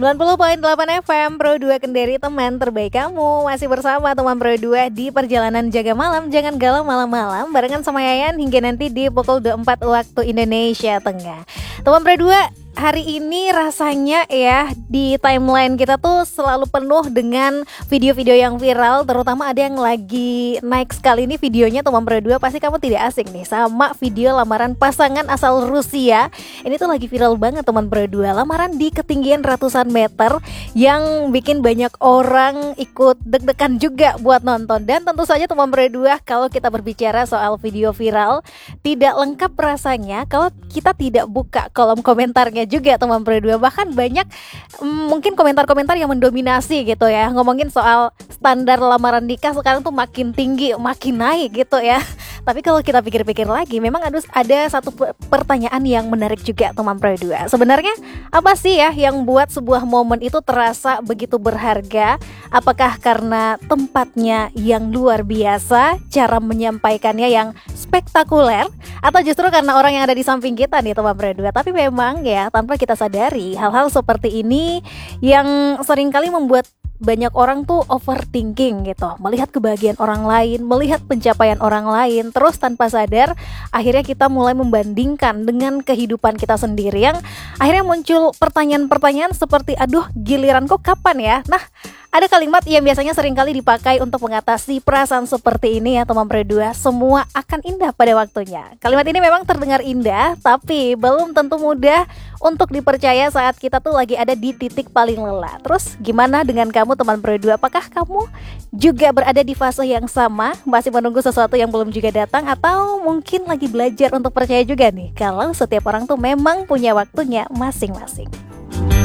90,8 FM Pro 2 Kendari, teman terbaik kamu. Masih bersama teman Pro 2 di perjalanan jaga malam. Jangan galau malam-malam barengan sama Yayan hingga nanti di pukul 24 waktu Indonesia Tengah. Teman Pro 2, hari ini rasanya ya di timeline kita tuh selalu penuh dengan video-video yang viral. Terutama ada yang lagi naik sekali nih videonya teman Pro 2. Pasti kamu tidak asing nih sama video lamaran pasangan asal Rusia. Ini tuh lagi viral banget teman Pro 2. Lamaran di ketinggian ratusan meter yang bikin banyak orang ikut deg-degan juga buat nonton. Dan tentu saja teman Pro 2, kalau kita berbicara soal video viral, tidak lengkap rasanya kalau kita tidak buka kolom komentarnya juga teman Pro 2. Bahkan banyak mungkin komentar-komentar yang mendominasi gitu ya, ngomongin soal standar lamaran nikah sekarang tuh makin tinggi, makin naik gitu ya. Tapi kalau kita pikir-pikir lagi, memang ada satu pertanyaan yang menarik juga teman Pro 2. Sebenarnya apa sih ya yang buat sebuah momen itu terasa begitu berharga? Apakah karena tempatnya yang luar biasa, cara menyampaikannya yang spektakuler, atau justru karena orang yang ada di samping kita nih teman Pro 2? Tapi memang ya tanpa kita sadari, hal-hal seperti ini yang seringkali membuat banyak orang tuh overthinking gitu, melihat kebahagiaan orang lain, melihat pencapaian orang lain, terus tanpa sadar akhirnya kita mulai membandingkan dengan kehidupan kita sendiri, yang akhirnya muncul pertanyaan-pertanyaan seperti aduh giliranku kapan ya. Nah, ada kalimat yang biasanya seringkali dipakai untuk mengatasi perasaan seperti ini ya teman Pro 2, semua akan indah pada waktunya. Kalimat ini memang terdengar indah, tapi belum tentu mudah untuk dipercaya saat kita tuh lagi ada di titik paling lelah. Terus gimana dengan kamu teman Pro 2? Apakah kamu juga berada di fase yang sama, masih menunggu sesuatu yang belum juga datang, atau mungkin lagi belajar untuk percaya juga nih kalau setiap orang tuh memang punya waktunya masing-masing?